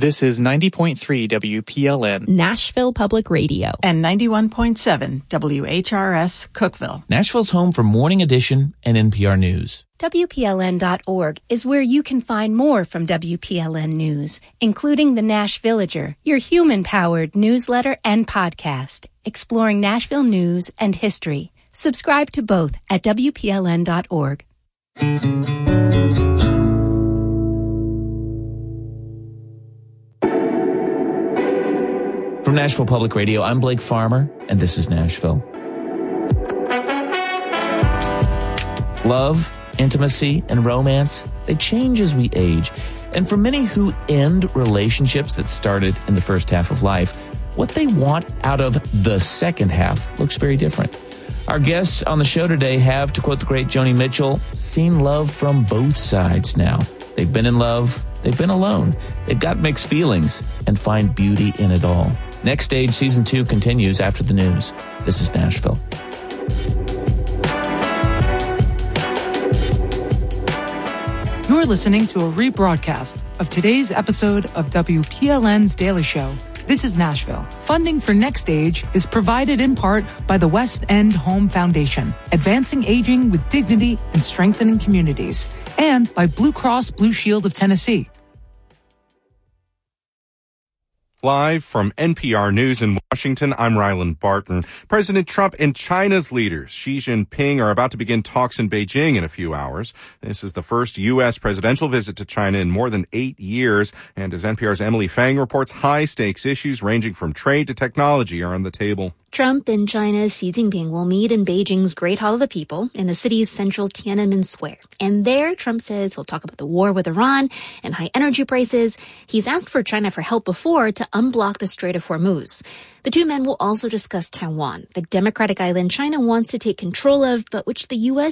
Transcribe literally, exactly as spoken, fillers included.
This is ninety point three W P L N, Nashville Public Radio, and ninety-one point seven W H R S, Cookeville. Nashville's home for Morning Edition and N P R News. W P L N dot org is where you can find more from W P L N News, including the Nash Villager, your human-powered newsletter and podcast, exploring Nashville news and history. Subscribe to both at W P L N dot org. From Nashville Public Radio, I'm Blake Farmer, and this is Nashville. Love, intimacy, and romance, they change as we age. And for many who end relationships that started in the first half of life, what they want out of the second half looks very different. Our guests on the show today have, to quote the great Joni Mitchell, seen love from both sides now. They've been in love, they've been alone, they've got mixed feelings, and find beauty in it all. Next Stage Season two continues after the news. This is Nashville. You're listening to a rebroadcast of today's episode of W P L N's Daily Show. This is Nashville. Funding for Next Stage is provided in part by the West End Home Foundation, advancing aging with dignity and strengthening communities, and by Blue Cross Blue Shield of Tennessee. Live from N P R News in Washington, I'm Ryland Barton. President Trump and China's leaders, Xi Jinping, are about to begin talks in Beijing in a few hours. This is the first U S presidential visit to China in more than eight years. And as N P R's Emily Fang reports, high-stakes issues ranging from trade to technology are on the table. Trump and China's Xi Jinping will meet in Beijing's Great Hall of the People in the city's central Tiananmen Square. And there, Trump says he'll talk about the war with Iran and high energy prices. He's asked for China for help before to unblock the Strait of Hormuz. The two men will also discuss Taiwan, the democratic island China wants to take control of, but which the U S